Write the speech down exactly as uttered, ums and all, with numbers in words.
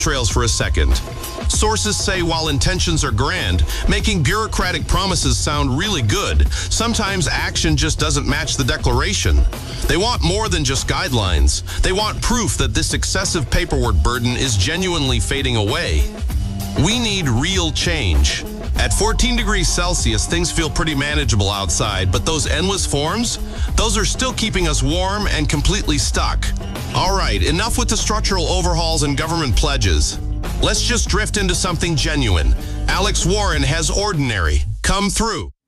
trails for a second. Sources say while intentions are grand, making bureaucratic promises sound really good, sometimes action just doesn't match the declaration. They want more than just guidelines. They want proof that this excessive paperwork burden is genuinely fading away. We need real change. At fourteen degrees Celsius, things feel pretty manageable outside, but those endless forms, those are still keeping us warm and completely stuck. All right, enough with the structural overhauls and government pledges. Let's just drift into something genuine. Alex Warren has ordinary come through.